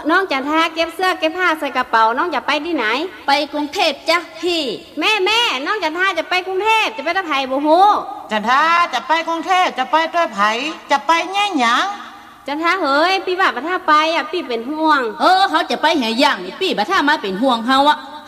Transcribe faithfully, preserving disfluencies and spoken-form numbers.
น้องจะทาเก็บเสื้อเก็บผ้าใส่กระเป๋าน้องจะไปที่ไหนไปกรุงเทพจ้ะพี่แม่แม่น้องจะทาจะไปกรุงเทพจะไปตะไผ่บ่ฮู้จันทาจะไปกรุงเทพจะไปด้วยไผจะไปแง่หยังจันทาเฮ้ยพี่ว่าบ่ท่าไปอ่ะพี่เป็นห่วงเออเขาจะไปแห่ย่างนี่พี่บ่ท่ามาเป็นห่วงเฮาอ่ะ